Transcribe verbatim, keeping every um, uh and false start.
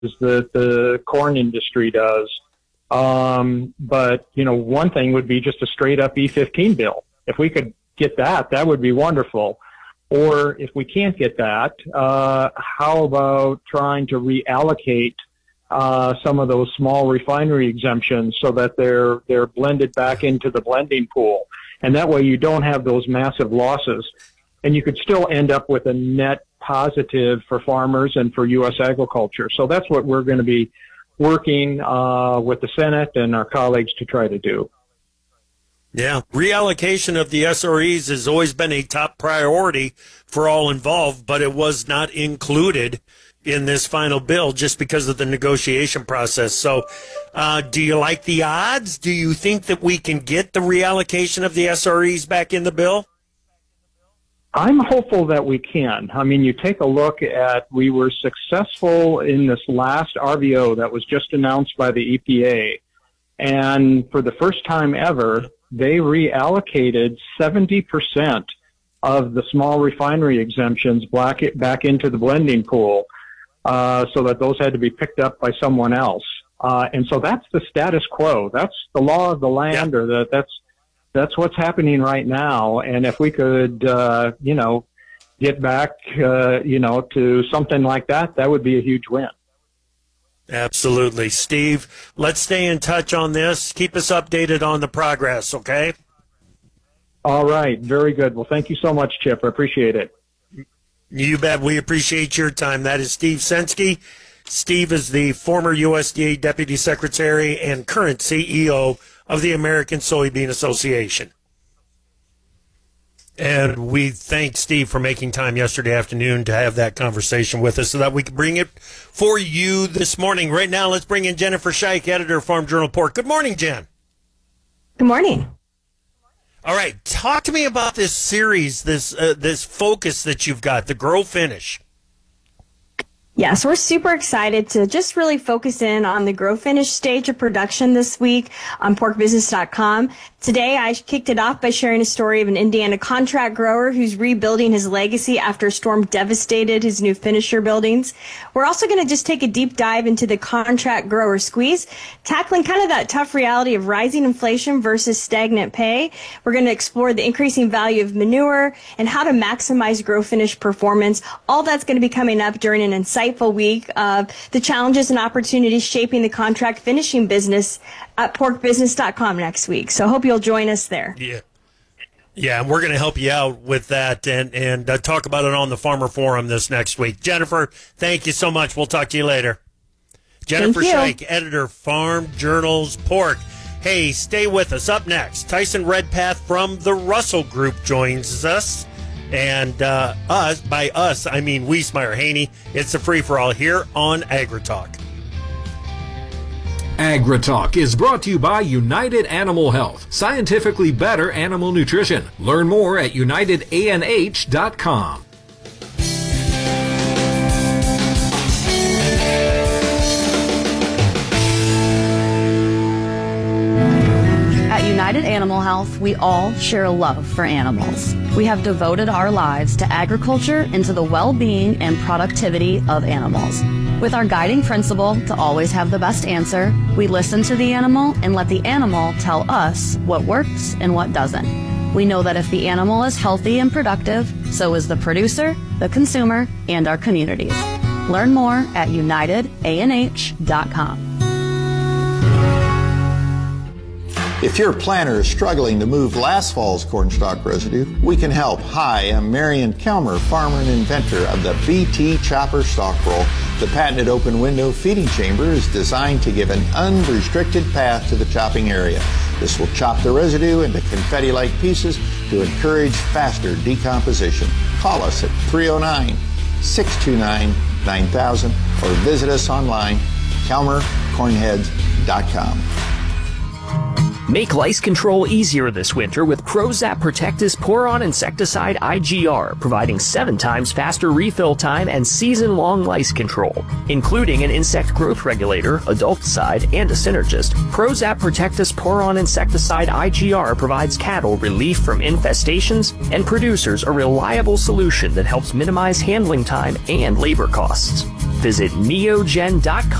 that the corn industry does. Um, but, you know, one thing would be just a straight up E fifteen bill. If we could get that, that would be wonderful. Or if we can't get that, uh, how about trying to reallocate uh, some of those small refinery exemptions so that they're they're blended back into the blending pool, and that way you don't have those massive losses, and you could still end up with a net positive for farmers and for U S agriculture. So that's what we're going to be working uh, with the Senate and our colleagues to try to do. Yeah, reallocation of the S R Es has always been a top priority for all involved, but it was not included in this final bill just because of the negotiation process. So uh, do you like the odds? Do you think that we can get the reallocation of the S R Es back in the bill? I'm hopeful that we can. I mean, you take a look at, we were successful in this last R V O that was just announced by the E P A. And for the first time ever, they reallocated seventy percent of the small refinery exemptions back, back into the blending pool, uh, so that those had to be picked up by someone else. Uh, and so that's the status quo. That's the law of the land, yeah. or the, that's, that's what's happening right now. And if we could, uh, you know, get back, uh, you know, to something like that, that would be a huge win. Absolutely. Steve, let's stay in touch on this. Keep us updated on the progress, okay? All right. Very good. Well, thank you so much, Chip. I appreciate it. You bet. We appreciate your time. That is Steve Censky. Steve is the former U S D A Deputy Secretary and current C E O of the American Soybean Association. And we thank Steve for making time yesterday afternoon to have that conversation with us so that we can bring it for you this morning. Right now, let's bring in Jennifer Scheich, editor of Farm Journal Pork. Good morning, Jen. Good morning. All right, talk to me about this series, this uh, this focus that you've got, the Grow Finish. Yeah, so we're super excited to just really focus in on the grow finish stage of production this week on pork business dot com. Today, I kicked it off by sharing a story of an Indiana contract grower who's rebuilding his legacy after a storm devastated his new finisher buildings. We're also going to just take a deep dive into the contract grower squeeze, tackling kind of that tough reality of rising inflation versus stagnant pay. We're going to explore the increasing value of manure and how to maximize grow finish performance. All that's going to be coming up during an insightful week of the challenges and opportunities shaping the contract finishing business at pork business dot com next week. So I hope you'll join us there. Yeah. Yeah, and we're going to help you out with that and, and uh, talk about it on the Farmer Forum this next week. Jennifer, thank you so much. We'll talk to you later. Jennifer Scheich, editor, Farm Journal's Pork. Hey, stay with us. Up next, Tyson Redpath from the Russell Group joins us. And uh, us, by us, I mean Wiesmeyer Haney. It's a free-for-all here on AgriTalk. AgriTalk is brought to you by United Animal Health, scientifically better animal nutrition. Learn more at united a n h dot com. At United Animal Health, we all share a love for animals. We have devoted our lives to agriculture and to the well-being and productivity of animals. With our guiding principle to always have the best answer, we listen to the animal and let the animal tell us what works and what doesn't. We know that if the animal is healthy and productive, so is the producer, the consumer, and our communities. Learn more at united a n h dot com. If your planter is struggling to move last fall's cornstalk residue, we can help. Hi, I'm Marion Kelmer, farmer and inventor of the B T Chopper Stalk Roll. The patented open window feeding chamber is designed to give an unrestricted path to the chopping area. This will chop the residue into confetti-like pieces to encourage faster decomposition. Call us at three oh nine, six two nine, nine thousand or visit us online, kelmer cornheads dot com. Make lice control easier this winter with ProZap Protectis Pour-On Insecticide I G R, providing seven times faster refill time and season-long lice control. Including an insect growth regulator, adulticide, and a synergist, ProZap Protectis Pour-On Insecticide I G R provides cattle relief from infestations and producers a reliable solution that helps minimize handling time and labor costs. Visit neogen dot com